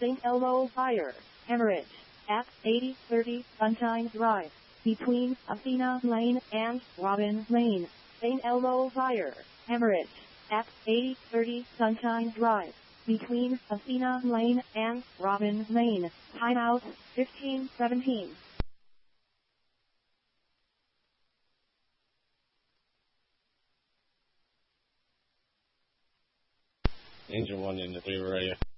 St. Elmo Fire, Emirates, at 8030 Sunshine Drive, between Athena Lane and Robin Lane. St. Elmo Fire, Emirates, at 8030 Sunshine Drive, between Athena Lane and Robin Lane. Timeout 1517. Angel 1 in the 3 radio.